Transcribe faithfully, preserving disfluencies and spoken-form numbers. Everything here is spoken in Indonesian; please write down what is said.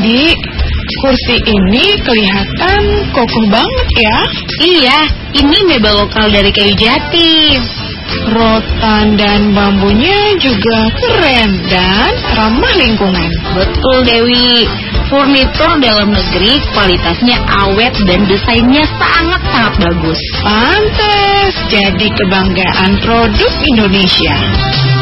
Adi, kursi ini kelihatan kokoh banget ya. Iya, ini mebel lokal dari kayu jati. Rotan dan bambunya juga keren dan ramah lingkungan. Betul Dewi, furnitur dalam negeri kualitasnya awet dan desainnya sangat-sangat bagus. Pantes jadi kebanggaan produk Indonesia.